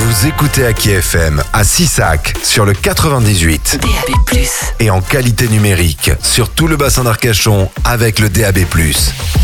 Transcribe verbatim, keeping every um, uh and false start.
Vous écoutez Aki F M à Sissac sur le quatre-vingt-dix-huit. D A B plus. Et en qualité numérique sur tout le bassin d'Arcachon avec le D A B plus.